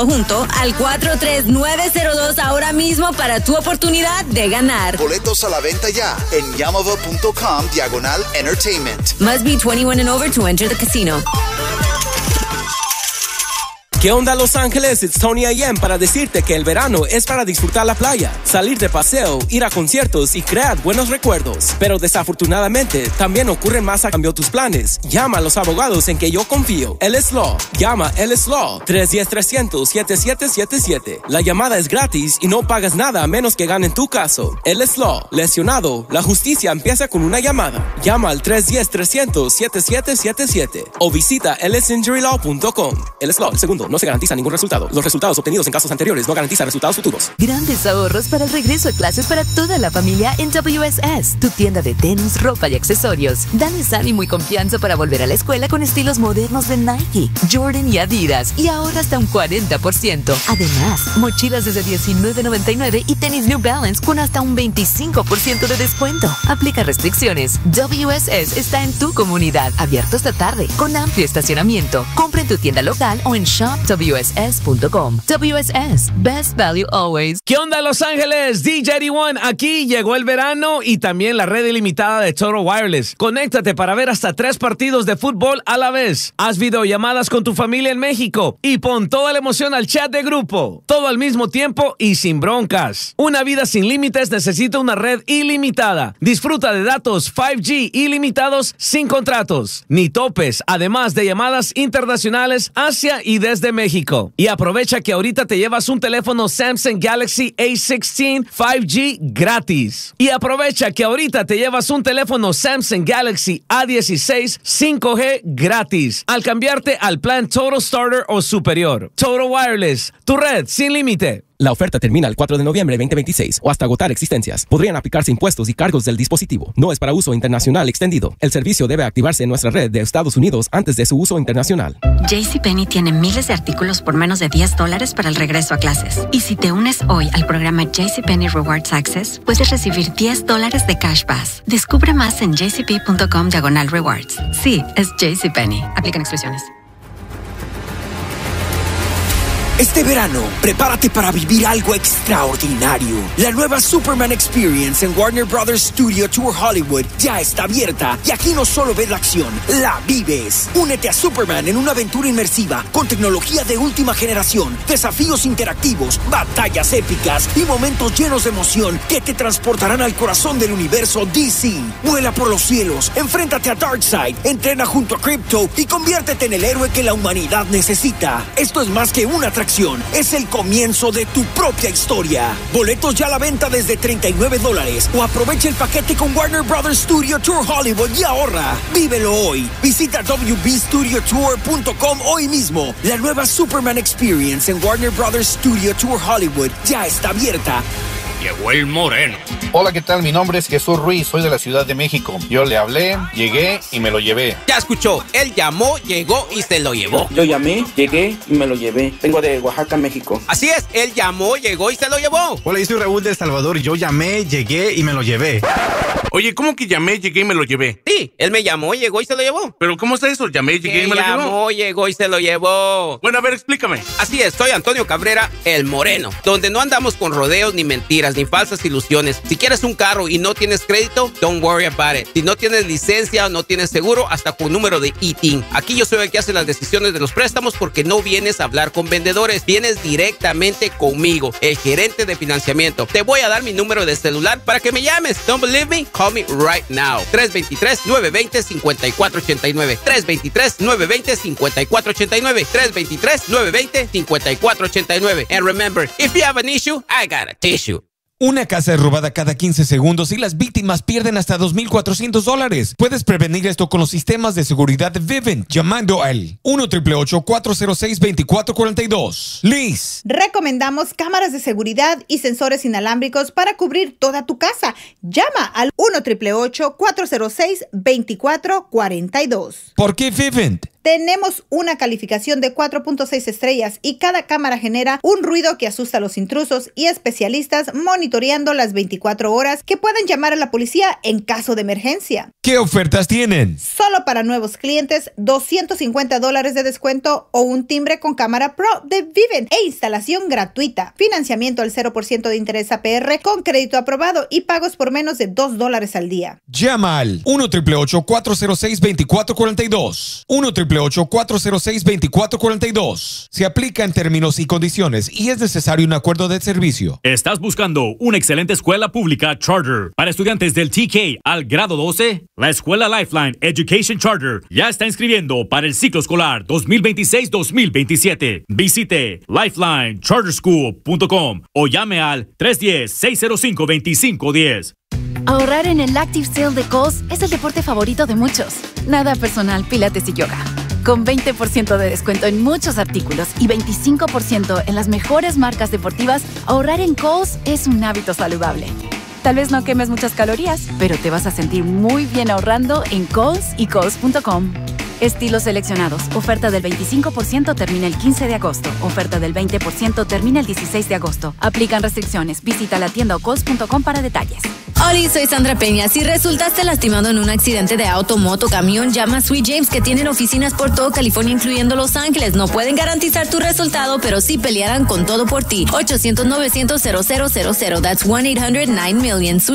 junto al 43902 ahora mismo para tu oportunidad de ganar. Boletos a la venta ya en llamava.com/entertainment. Must be 21 and over to enter the casino. ¿Qué onda, Los Ángeles? It's Tony AM para decirte que el verano es para disfrutar la playa, salir de paseo, ir a conciertos y crear buenos recuerdos. Pero desafortunadamente, también ocurre más a cambio tus planes. Llama a los abogados en que yo confío. Ellis Law. Llama Ellis Law. 310-300-7777. La llamada es gratis y no pagas nada a menos que ganen tu caso. Ellis Law. Lesionado. La justicia empieza con una llamada. Llama al 310-300-7777 o visita ellisinjurylaw.com. Ellis Law, el segundo. No se garantiza ningún resultado. Los resultados obtenidos en casos anteriores no garantizan resultados futuros. Grandes ahorros para el regreso a clases para toda la familia en WSS, tu tienda de tenis, ropa y accesorios. Dales ánimo y confianza para volver a la escuela con estilos modernos de Nike, Jordan y Adidas y ahora hasta un 40%. Además, mochilas desde $19.99 y tenis New Balance con hasta un 25% de descuento. Aplica restricciones. WSS está en tu comunidad, abierto esta tarde, con amplio estacionamiento. Compra en tu tienda local o en shopwss.com. WSS, best value always. ¿Qué onda, Los Ángeles? DJ 81, aquí llegó el verano y también la red ilimitada de Total Wireless. Conéctate para ver hasta 3 partidos de fútbol a la vez. Haz videollamadas con tu familia en México y pon toda la emoción al chat de grupo. Todo al mismo tiempo y sin broncas. Una vida sin límites necesita una red ilimitada. Disfruta de datos 5G ilimitados sin contratos ni topes, además de llamadas internacionales hacia y desde México. Y aprovecha que ahorita te llevas un teléfono Samsung Galaxy A16 5G gratis. Y aprovecha que ahorita te llevas un teléfono Samsung Galaxy A16 5G gratis al cambiarte al plan Total Starter o superior. Total Wireless, tu red sin límite. La oferta termina el 4 de noviembre de 2026 o hasta agotar existencias. Podrían aplicarse impuestos y cargos del dispositivo. No es para uso internacional extendido. El servicio debe activarse en nuestra red de Estados Unidos antes de su uso internacional. JCPenney tiene miles de artículos por menos de $10 para el regreso a clases. Y si te unes hoy al programa JCPenney Rewards Access, puedes recibir $10 de Cash Pass. Descubre más en jcp.com/rewards. Sí, es JCPenney. Aplican exclusiones. Este verano, prepárate para vivir algo extraordinario. La nueva Superman Experience en Warner Brothers Studio Tour Hollywood ya está abierta y aquí no solo ves la acción, la vives. Únete a Superman en una aventura inmersiva con tecnología de última generación, desafíos interactivos, batallas épicas y momentos llenos de emoción que te transportarán al corazón del universo DC. Vuela por los cielos, enfréntate a Darkseid, entrena junto a Krypto y conviértete en el héroe que la humanidad necesita. Esto es más que una atracción. Es el comienzo de tu propia historia. Boletos ya a la venta desde $39 o aprovecha el paquete con Warner Brothers Studio Tour Hollywood y ahorra. Vívelo hoy. Visita wbstudiotour.com hoy mismo. La nueva Superman Experience en Warner Brothers Studio Tour Hollywood ya está abierta. Llegó el moreno. Hola, ¿qué tal? Mi nombre es Jesús Ruiz, soy de la Ciudad de México. Yo le hablé, llegué y me lo llevé. Ya escuchó, él llamó, llegó y se lo llevó. Yo llamé, llegué y me lo llevé. Vengo de Oaxaca, México. Así es, él llamó, llegó y se lo llevó. Hola, yo soy Raúl de El Salvador y yo llamé, llegué y me lo llevé. Oye, ¿cómo que llamé, llegué y me lo llevé? Sí, él me llamó, llegó y se lo llevó. ¿Pero cómo está eso? Llamé, llegué y me lo llevó. Llamó, llegó y se lo llevó. Bueno, a ver, explícame. Así es, soy Antonio Cabrera, el moreno, donde no andamos con rodeos, ni mentiras, ni falsas ilusiones. Si quieres un carro y no tienes crédito, don't worry about it. Si no tienes licencia o no tienes seguro, hasta con número de ITIN. Aquí yo soy el que hace las decisiones de los préstamos porque no vienes a hablar con vendedores, vienes directamente conmigo, el gerente de financiamiento. Te voy a dar mi número de celular para que me llames. Don't believe me? Call me right now. 323-920-5489. 323-920-5489. 323-920-5489. And remember, if you have an issue, I got a tissue. Una casa es robada cada 15 segundos y las víctimas pierden hasta $2,400. Puedes prevenir esto con los sistemas de seguridad de Vivint llamando al 1-888-406-2442. Liz. Recomendamos cámaras de seguridad y sensores inalámbricos para cubrir toda tu casa. Llama al 1-888-406-2442. ¿Por qué Vivint? Tenemos una calificación de 4.6 estrellas y cada cámara genera un ruido que asusta a los intrusos y especialistas monitoreando las 24 horas que pueden llamar a la policía en caso de emergencia. ¿Qué ofertas tienen? Solo para nuevos clientes, $250 de descuento o un timbre con cámara Pro de Vivint e instalación gratuita. Financiamiento al 0% de interés APR con crédito aprobado y pagos por menos de $2 al día. Llama al 1-888-406-2442. 1-888-406-2442. Se aplica en términos y condiciones y es necesario un acuerdo de servicio. ¿Estás buscando una excelente escuela pública charter para estudiantes del TK al grado 12? La escuela Lifeline Education Charter ya está inscribiendo para el ciclo escolar 2026-2027. Visite lifelinecharterschool.com o llame al 310-605-2510. Ahorrar en el Active Sale de Kohl's es el deporte favorito de muchos. Nada personal, pilates y yoga. Con 20% de descuento en muchos artículos y 25% en las mejores marcas deportivas, ahorrar en Kohl's es un hábito saludable. Tal vez no quemes muchas calorías, pero te vas a sentir muy bien ahorrando en Kohl's y Kohl's.com. Estilos seleccionados. Oferta del 25% termina el 15 de agosto. Oferta del 20% termina el 16 de agosto. Aplican restricciones. Visita la tienda o Kohl's.com para detalles. Hola, soy Sandra Peña. Si resultaste lastimado en un accidente de auto, moto, camión, llama a Sweet James, que tienen oficinas por todo California, incluyendo Los Ángeles. No pueden garantizar tu resultado, pero sí pelearán con todo por ti. 800-900-0000. That's 1-800-9-million.